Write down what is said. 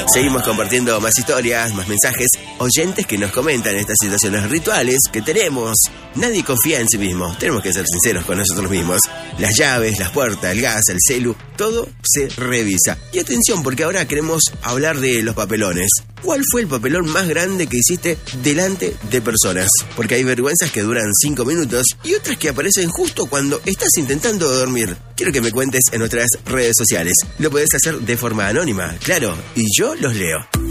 Seguimos compartiendo más historias, más mensajes, oyentes que nos comentan estas situaciones rituales que tenemos. Nadie confía en sí mismo, tenemos que ser sinceros con nosotros mismos. Las llaves, las puertas, el gas, el celu, todo se revisa. Y atención, porque ahora queremos hablar de los papelones. ¿Cuál fue el papelón más grande que hiciste delante de personas? Porque hay vergüenzas que duran 5 minutos y otras que aparecen justo cuando estás intentando dormir. Quiero que me cuentes en nuestras redes sociales. Lo podés hacer de forma anónima, claro, y yo los leo.